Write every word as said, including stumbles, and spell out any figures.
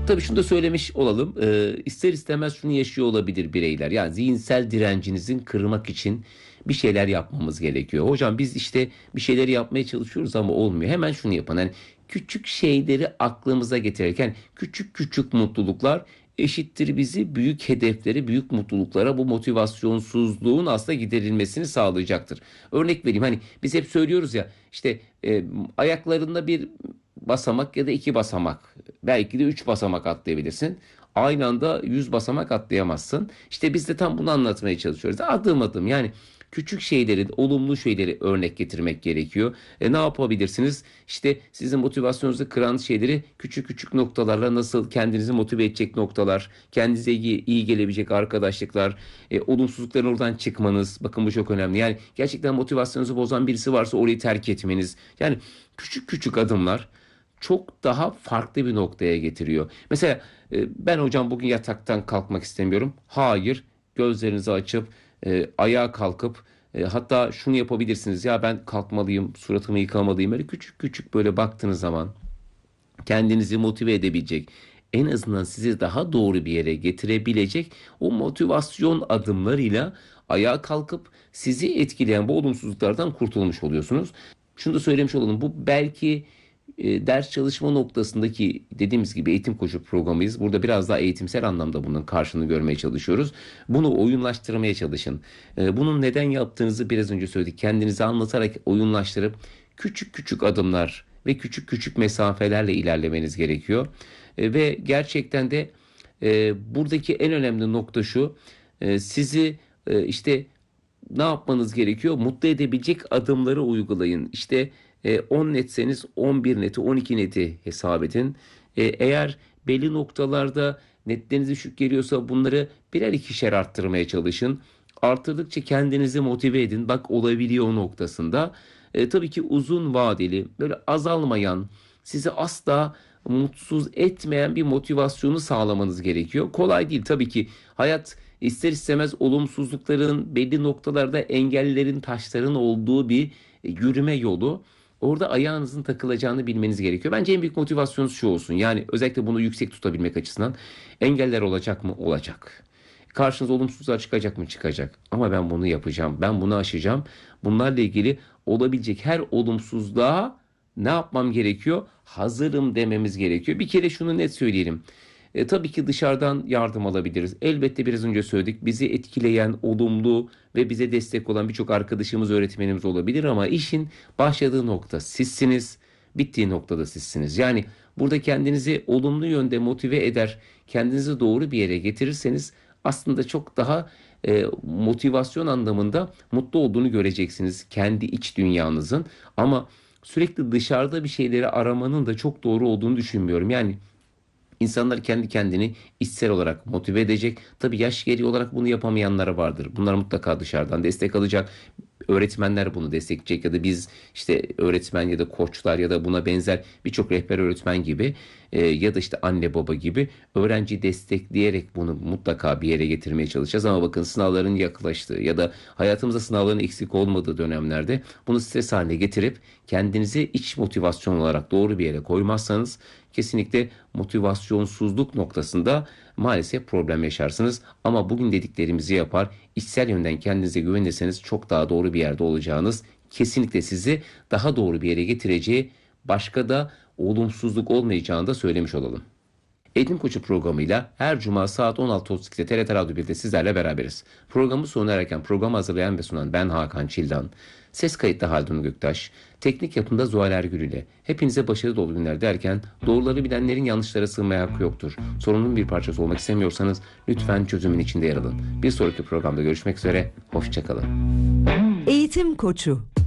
Tabii şunu da söylemiş olalım. Ee, ister istemez şunu yaşıyor olabilir bireyler. Yani zihinsel direncinizin kırmak için bir şeyler yapmamız gerekiyor. Hocam biz işte bir şeyleri yapmaya çalışıyoruz ama olmuyor. Hemen şunu yapın. Hani küçük şeyleri aklımıza getirirken küçük küçük mutluluklar eşittir bizi büyük hedeflere, büyük mutluluklara, bu motivasyonsuzluğun aslında giderilmesini sağlayacaktır. Örnek vereyim, hani biz hep söylüyoruz ya işte e, ayaklarında bir basamak ya da iki basamak, belki de üç basamak atlayabilirsin. Aynı anda yüz basamak atlayamazsın. İşte biz de tam bunu anlatmaya çalışıyoruz. Adım adım, yani küçük şeyleri, olumlu şeyleri örnek getirmek gerekiyor. E, ne yapabilirsiniz? İşte sizin motivasyonunuzu kıran şeyleri küçük küçük noktalarla, nasıl kendinizi motive edecek noktalar, kendinize iyi, iyi gelebilecek arkadaşlıklar, e, olumsuzlukların oradan çıkmanız. Bakın bu çok önemli. Yani gerçekten motivasyonunuzu bozan birisi varsa orayı terk etmeniz. Yani küçük küçük adımlar çok daha farklı bir noktaya getiriyor. Mesela e, ben hocam bugün yataktan kalkmak istemiyorum. Hayır, gözlerinizi açıp e, ayağa kalkıp e, hatta şunu yapabilirsiniz. Ya ben kalkmalıyım, suratımı yıkamalıyım. Böyle küçük küçük böyle baktığınız zaman kendinizi motive edebilecek, en azından sizi daha doğru bir yere getirebilecek o motivasyon adımlarıyla ayağa kalkıp sizi etkileyen bu olumsuzluklardan kurtulmuş oluyorsunuz. Şunu da söylemiş olalım. Bu belki e, ders çalışma noktasındaki, dediğimiz gibi eğitim koçu programıyız. Burada biraz daha eğitimsel anlamda bunun karşılığını görmeye çalışıyoruz. Bunu oyunlaştırmaya çalışın. E, bunun neden yaptığınızı biraz önce söyledik. Kendinizi anlatarak oyunlaştırıp küçük küçük adımlar ve küçük küçük mesafelerle ilerlemeniz gerekiyor. E, ve gerçekten de e, buradaki en önemli nokta şu. E, sizi e, işte ne yapmanız gerekiyor? Mutlu edebilecek adımları uygulayın. İşte e, on netseniz on bir neti, on iki neti hesap edin. E, eğer belli noktalarda netleriniz düşük geliyorsa bunları birer ikişer arttırmaya çalışın. Artırdıkça kendinizi motive edin. Bak, olabiliyor noktasında. E, tabii ki uzun vadeli, böyle azalmayan, sizi asla mutsuz etmeyen bir motivasyonu sağlamanız gerekiyor. Kolay değil tabii ki. Hayat ister istemez olumsuzlukların, belli noktalarda engellerin, taşların olduğu bir e, yürüme yolu. Orada ayağınızın takılacağını bilmeniz gerekiyor. Bence en büyük motivasyonunuz şu olsun. Yani özellikle bunu yüksek tutabilmek açısından. Engeller olacak mı? Olacak. Karşınıza olumsuzlar çıkacak mı? Çıkacak. Ama ben bunu yapacağım. Ben bunu aşacağım. Bunlarla ilgili olabilecek her olumsuzluğa ne yapmam gerekiyor? Hazırım dememiz gerekiyor. Bir kere şunu net söyleyelim. E, tabii ki dışarıdan yardım alabiliriz. Elbette biraz önce söyledik. Bizi etkileyen, olumlu ve bize destek olan birçok arkadaşımız, öğretmenimiz olabilir ama işin başladığı nokta sizsiniz, bittiği noktada sizsiniz. Yani burada kendinizi olumlu yönde motive eder, kendinizi doğru bir yere getirirseniz aslında çok daha e, motivasyon anlamında mutlu olduğunu göreceksiniz kendi iç dünyanızın. Ama sürekli dışarıda bir şeyleri aramanın da çok doğru olduğunu düşünmüyorum. Yani İnsanlar kendi kendini içsel olarak motive edecek. Tabii yaş gereği olarak bunu yapamayanlar vardır. Bunlar mutlaka dışarıdan destek alacak. Öğretmenler bunu destekleyecek ya da biz işte öğretmen ya da koçlar ya da buna benzer birçok rehber öğretmen gibi e, ya da işte anne baba gibi öğrenci destekleyerek bunu mutlaka bir yere getirmeye çalışacağız. Ama bakın, sınavların yaklaştığı ya da hayatımızda sınavların eksik olmadığı dönemlerde bunu stres haline getirip kendinizi iç motivasyon olarak doğru bir yere koymazsanız kesinlikle motivasyonsuzluk noktasında maalesef problem yaşarsınız. Ama bugün dediklerimizi yapar, içsel yönden kendinize güvenirseniz çok daha doğru bir yerde olacağınız, kesinlikle sizi daha doğru bir yere getireceği, başka da olumsuzluk olmayacağını da söylemiş olalım. Eğitim Koçu programıyla her cuma saat on altı otuz ikide T R T Radyo birde sizlerle beraberiz. Programı sona erken programı hazırlayan ve sunan ben Hakan Çildan. Ses kayıtta Haldun Göktaş, teknik yapımda Zuhal Ergül ile hepinize başarı dolu günler derken, doğruları bilenlerin yanlışlara sığmaya hakkı yoktur. Sorunun bir parçası olmak istemiyorsanız lütfen çözümün içinde yer alın. Bir sonraki programda görüşmek üzere, hoşçakalın. Eğitim Koçu.